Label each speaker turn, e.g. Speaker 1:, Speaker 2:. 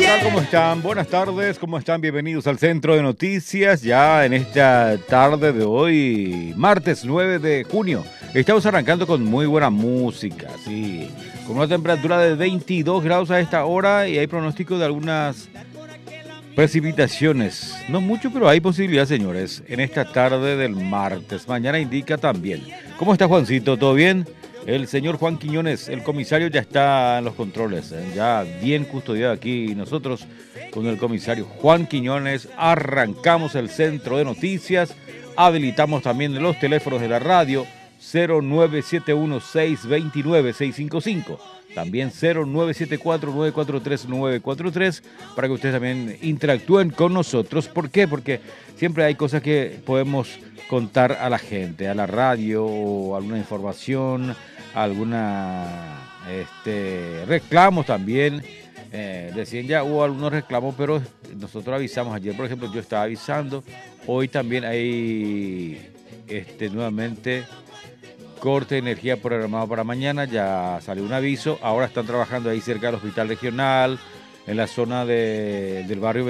Speaker 1: tal? ¿Cómo están? Buenas tardes, ¿cómo están? Bienvenidos al Centro de Noticias, ya en esta tarde de hoy, martes 9 de junio. Estamos arrancando con muy buena música, sí, con una temperatura de 22 grados a esta hora y hay pronóstico de algunas precipitaciones. No mucho, pero hay posibilidad, señores, en esta tarde del martes. Mañana indica también. ¿Cómo está Juancito? ¿Todo bien? El señor Juan Quiñones, el comisario, ya está en los controles, ya bien custodiado aquí. Nosotros con el comisario Juan Quiñones arrancamos el centro de noticias, habilitamos también los teléfonos de la radio 0971-629-655, también 0974-943-943, para que ustedes también interactúen con nosotros. ¿Por qué? Porque siempre hay cosas que podemos contar a la gente, a la radio, o alguna información, alguna reclamos también. Decían ya hubo algunos reclamos, pero nosotros avisamos. Ayer, por ejemplo, yo estaba avisando. Hoy también hay nuevamente corte de energía programado para mañana. Ya salió un aviso. Ahora están trabajando ahí cerca del hospital regional, en la zona del barrio